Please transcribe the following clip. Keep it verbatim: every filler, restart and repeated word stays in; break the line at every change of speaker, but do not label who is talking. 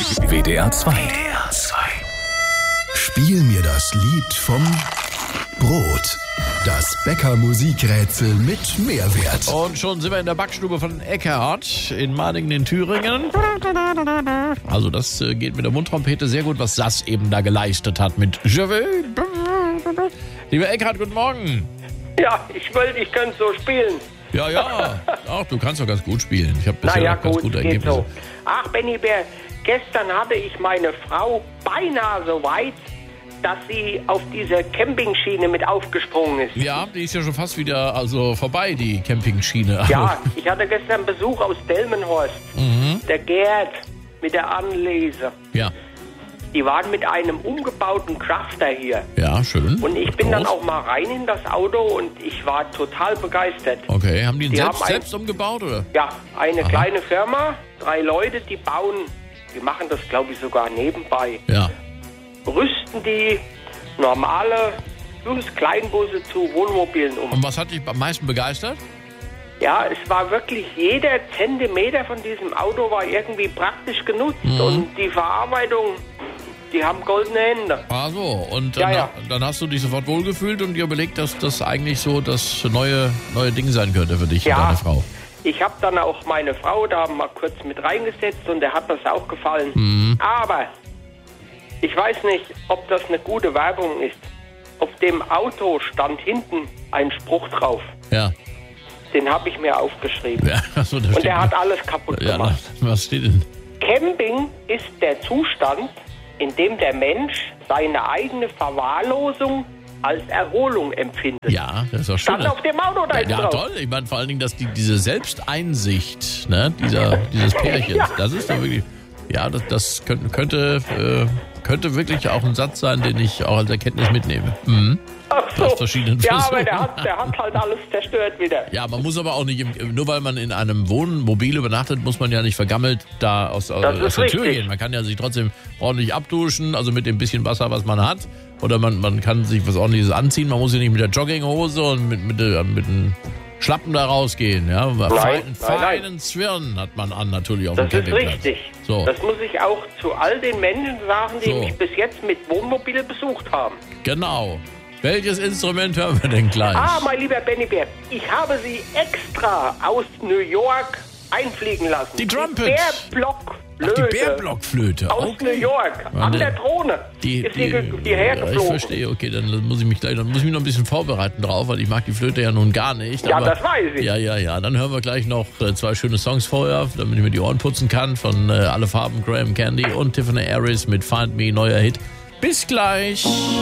W D R zwei. Spiel mir das Lied vom Brot. Das Bäcker-Musikrätsel mit Mehrwert.
Und schon sind wir in der Backstube von Eckhardt in Madingen in Thüringen. Also das äh, geht mit der Mundtrompete sehr gut, was Sass eben da geleistet hat mit Je veux. Lieber Eckhardt, guten Morgen.
Ja, ich wollte, ich könnte so spielen.
Ja, ja. Ach, du kannst doch ganz gut spielen. Ich habe bisher
Naja,
auch ganz
gut,
gute
geht
Ergebnisse.
so. Ach, Benny Bär, gestern hatte ich meine Frau beinahe so weit, dass sie auf diese Campingschiene mit aufgesprungen ist.
Ja, die ist ja schon fast wieder also vorbei, die Campingschiene.
Ja, ich hatte gestern Besuch aus Delmenhorst.
Mhm.
Der Gerd mit der Anlese.
Ja,
Die waren mit einem umgebauten Crafter hier.
ja, schön.
Und ich bin dann
Groß.
auch mal rein in das Auto und ich war total begeistert.
Okay, haben die ihn
Die
selbst,
haben ein-
selbst umgebaut, oder?
Ja, eine
Aha.
kleine Firma, drei Leute, die bauen, die machen das, glaube ich, sogar nebenbei.
Ja.
Rüsten die normale Bus, Kleinbusse zu Wohnmobilen um.
Und was hat dich am meisten begeistert?
Ja, es war wirklich, jeder Zentimeter von diesem Auto war irgendwie praktisch genutzt.
Mhm.
Und die Verarbeitung, die haben goldene Hände.
Ah so, und
Ja,
dann,
ja.
dann hast du dich sofort wohlgefühlt und dir überlegt, dass das eigentlich so das neue, neue Ding sein könnte für dich
Ja.
und deine Frau.
Ich habe dann auch meine Frau da mal kurz mit reingesetzt und der hat das auch gefallen.
Mhm.
Aber ich weiß nicht, ob das eine gute Werbung ist. Auf dem Auto stand hinten ein Spruch drauf.
Ja.
Den habe ich mir aufgeschrieben.
Ja, achso, da
Und
steht,
der hat alles kaputt
ja,
gemacht.
was steht denn?
Camping ist der Zustand, in dem der Mensch seine eigene Verwahrlosung als Erholung empfindet.
Ja, das ist doch schön.
Stand auf dem Auto da
Ja,
hinten
ja,
drauf.
toll. Ich meine vor allen Dingen, dass die, diese Selbsteinsicht, ne, dieser, dieses Pärchens,
Ja.
das ist doch wirklich, ja, das, das könnte, könnte, äh, könnte wirklich auch ein Satz sein, den ich auch als Erkenntnis mitnehme. Mhm.
Ach so.
Aus verschiedenen
Ja, aber
Versuchen.
der hat, der hat halt alles zerstört wieder.
Ja, man muss aber auch nicht, im, nur weil man in einem Wohnmobil übernachtet, muss man ja nicht vergammelt da aus, aus,
Das ist
aus der Tür
richtig.
gehen. Man kann ja sich trotzdem ordentlich abduschen, also mit dem bisschen Wasser, was man hat. Oder man, man kann sich was Ordentliches anziehen. Man muss ja nicht mit der Jogginghose und mit, mit, der- mit dem Schlappen da rausgehen. Ja? Einen
nein,
feinen,
nein.
feinen Zwirn hat man an, natürlich auf
Das
dem
ist
Campingplatz.
richtig.
So,
Das muss ich auch zu all den Menschen sagen, die
So.
mich bis jetzt mit Wohnmobil besucht haben.
genau. Welches Instrument hören wir denn gleich?
Ah, mein lieber Benny Bär, ich habe Sie extra aus New York einfliegen lassen.
Die Trumpet.
Die
Ach,
Bärblockflöte.
die Bärblockflöte.
Aus
Okay.
New York.
Ja,
An
ne-
der Drohne.
Die,
ist
die,
sie ge- hierher
ja, ich
geflogen.
verstehe, okay, dann muss ich mich gleich, dann muss ich mich noch ein bisschen vorbereiten drauf, weil ich mag die Flöte ja nun gar nicht.
Ja,
aber,
das weiß ich.
Ja, ja, ja, dann hören wir gleich noch äh, zwei schöne Songs vorher, damit ich mir die Ohren putzen kann, von äh, Alle Farben, Graham Candy und Tiffany Harris mit Find Me, neuer Hit. Bis gleich!